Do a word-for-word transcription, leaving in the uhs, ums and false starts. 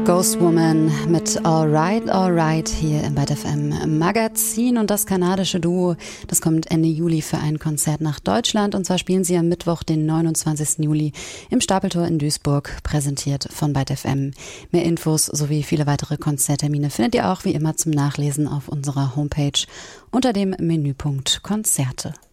Ghost Woman mit Alright, Alright hier im Byte F M Magazin. Und das kanadische Duo, das kommt Ende Juli für ein Konzert nach Deutschland. Und zwar spielen sie am Mittwoch, den neunundzwanzigsten Juli im Stapeltor in Duisburg, präsentiert von Byte F M. Mehr Infos sowie viele weitere Konzerttermine findet ihr auch wie immer zum Nachlesen auf unserer Homepage unter dem Menüpunkt Konzerte.